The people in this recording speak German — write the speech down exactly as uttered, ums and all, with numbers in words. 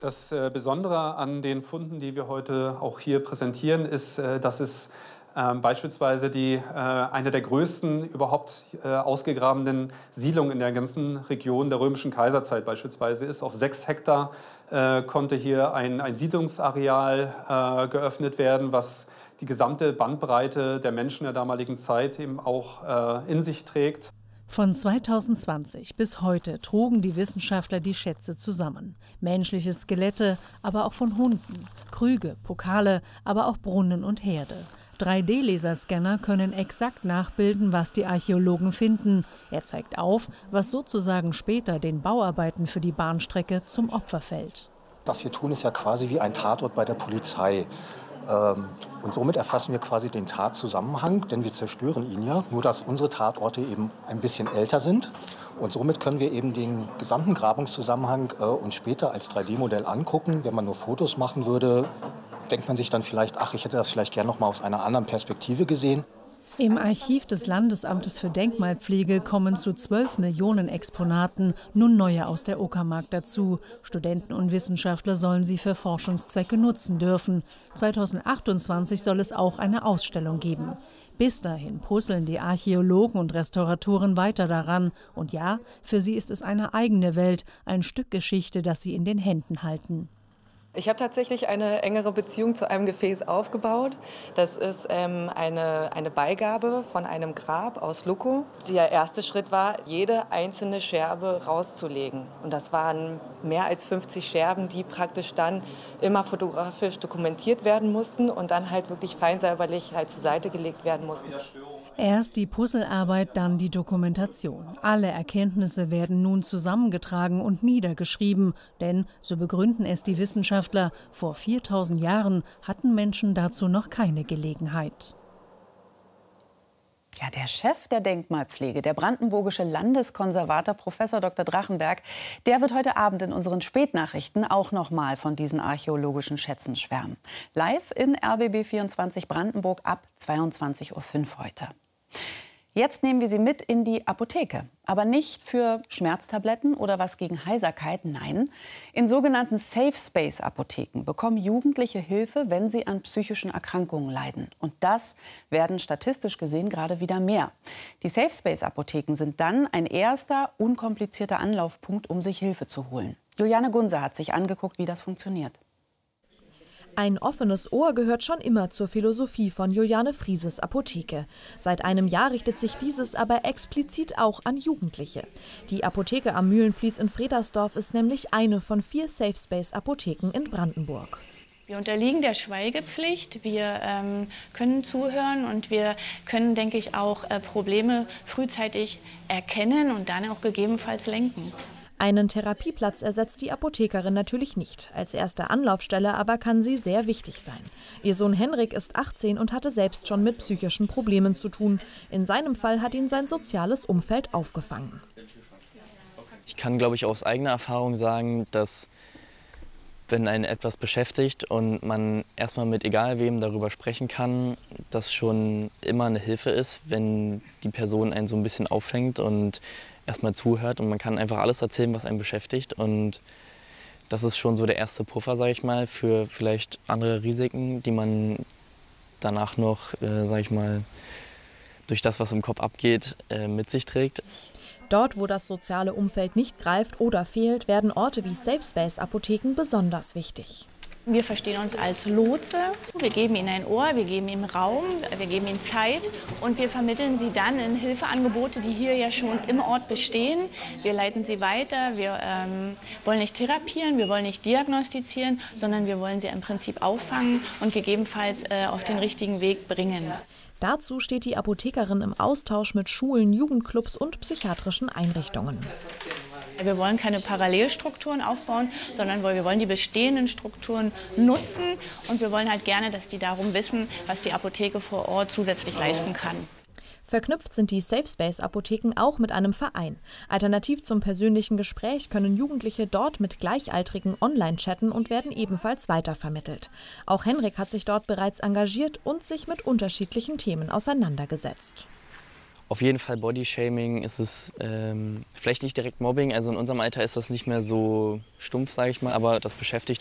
Das äh, Besondere an den Funden, die wir heute auch hier präsentieren, ist, äh, dass es äh, beispielsweise die, äh, eine der größten überhaupt äh, ausgegrabenen Siedlungen in der ganzen Region der römischen Kaiserzeit beispielsweise ist. Auf sechs Hektar äh, konnte hier ein, ein Siedlungsareal äh, geöffnet werden, was die gesamte Bandbreite der Menschen der damaligen Zeit eben auch äh, in sich trägt. Von zweitausendzwanzig bis heute trugen die Wissenschaftler die Schätze zusammen. Menschliche Skelette, aber auch von Hunden, Krüge, Pokale, aber auch Brunnen und Herde. drei D Laserscanner können exakt nachbilden, was die Archäologen finden. Er zeigt auf, was sozusagen später den Bauarbeiten für die Bahnstrecke zum Opfer fällt. Was wir tun, ist ja quasi wie ein Tatort bei der Polizei. Und somit erfassen wir quasi den Tatzusammenhang, denn wir zerstören ihn ja, nur dass unsere Tatorte eben ein bisschen älter sind. Und somit können wir eben den gesamten Grabungszusammenhang äh, uns später als drei D Modell angucken. Wenn man nur Fotos machen würde, denkt man sich dann vielleicht, ach, ich hätte das vielleicht gern noch mal aus einer anderen Perspektive gesehen. Im Archiv des Landesamtes für Denkmalpflege kommen zu zwölf Millionen Exponaten nun neue aus der Uckermark dazu. Studenten und Wissenschaftler sollen sie für Forschungszwecke nutzen dürfen. zweitausendachtundzwanzig soll es auch eine Ausstellung geben. Bis dahin puzzeln die Archäologen und Restauratoren weiter daran. Und ja, für sie ist es eine eigene Welt, ein Stück Geschichte, das sie in den Händen halten. Ich habe tatsächlich eine engere Beziehung zu einem Gefäß aufgebaut. Das ist ähm, eine, eine Beigabe von einem Grab aus Lucco. Der erste Schritt war, jede einzelne Scherbe rauszulegen. Und das waren mehr als fünfzig Scherben, die praktisch dann immer fotografisch dokumentiert werden mussten und dann halt wirklich feinsäuberlich halt zur Seite gelegt werden mussten. Erst die Puzzlearbeit, dann die Dokumentation. Alle Erkenntnisse werden nun zusammengetragen und niedergeschrieben. Denn, so begründen es die Wissenschaftler, vor viertausend Jahren hatten Menschen dazu noch keine Gelegenheit. Ja, der Chef der Denkmalpflege, der brandenburgische Landeskonservator Professor Doktor Drachenberg, der wird heute Abend in unseren Spätnachrichten auch noch mal von diesen archäologischen Schätzen schwärmen. Live in R B B vierundzwanzig Brandenburg ab zweiundzwanzig Uhr fünf heute. Jetzt nehmen wir Sie mit in die Apotheke. Aber nicht für Schmerztabletten oder was gegen Heiserkeit, nein. In sogenannten Safe-Space-Apotheken bekommen Jugendliche Hilfe, wenn sie an psychischen Erkrankungen leiden. Und das werden statistisch gesehen gerade wieder mehr. Die Safe-Space-Apotheken sind dann ein erster, unkomplizierter Anlaufpunkt, um sich Hilfe zu holen. Juliane Gunse hat sich angeguckt, wie das funktioniert. Ein offenes Ohr gehört schon immer zur Philosophie von Juliane Frieses Apotheke. Seit einem Jahr richtet sich dieses aber explizit auch an Jugendliche. Die Apotheke am Mühlenfließ in Fredersdorf ist nämlich eine von vier Safe-Space-Apotheken in Brandenburg. Wir unterliegen der Schweigepflicht, wir ähm, können zuhören und wir können, denke ich, auch äh, Probleme frühzeitig erkennen und dann auch gegebenenfalls lenken. Einen Therapieplatz ersetzt die Apothekerin natürlich nicht. Als erste Anlaufstelle aber kann sie sehr wichtig sein. Ihr Sohn Henrik ist achtzehn und hatte selbst schon mit psychischen Problemen zu tun. In seinem Fall hat ihn sein soziales Umfeld aufgefangen. Ich kann, glaube ich, aus eigener Erfahrung sagen, dass wenn einen etwas beschäftigt und man erstmal mit egal wem darüber sprechen kann, das schon immer eine Hilfe ist, wenn die Person einen so ein bisschen auffängt und erstmal zuhört und man kann einfach alles erzählen, was einen beschäftigt. Und das ist schon so der erste Puffer, sage ich mal, für vielleicht andere Risiken, die man danach noch, äh, sage ich mal, durch das, was im Kopf abgeht, äh, mit sich trägt. Dort, wo das soziale Umfeld nicht greift oder fehlt, werden Orte wie Safe-Space-Apotheken besonders wichtig. Wir verstehen uns als Lotse. Wir geben ihnen ein Ohr, wir geben ihnen Raum, wir geben ihnen Zeit und wir vermitteln sie dann in Hilfeangebote, die hier ja schon im Ort bestehen. Wir leiten sie weiter, wir ähm, wollen nicht therapieren, wir wollen nicht diagnostizieren, sondern wir wollen sie im Prinzip auffangen und gegebenenfalls äh, auf den richtigen Weg bringen. Dazu steht die Apothekerin im Austausch mit Schulen, Jugendclubs und psychiatrischen Einrichtungen. Wir wollen keine Parallelstrukturen aufbauen, sondern wir wollen die bestehenden Strukturen nutzen und wir wollen halt gerne, dass die darum wissen, was die Apotheke vor Ort zusätzlich leisten kann. Verknüpft sind die Safe-Space-Apotheken auch mit einem Verein. Alternativ zum persönlichen Gespräch können Jugendliche dort mit Gleichaltrigen online chatten und werden ebenfalls weitervermittelt. Auch Henrik hat sich dort bereits engagiert und sich mit unterschiedlichen Themen auseinandergesetzt. Auf jeden Fall Bodyshaming, ist es ähm, vielleicht nicht direkt Mobbing, also in unserem Alter ist das nicht mehr so stumpf, sage ich mal, aber das beschäftigt